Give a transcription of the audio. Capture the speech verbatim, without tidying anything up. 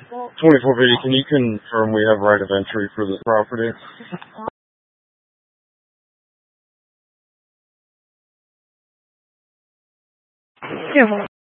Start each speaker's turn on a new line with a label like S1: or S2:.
S1: twenty-four fifty, can you confirm we have right of entry for the property?
S2: Yeah,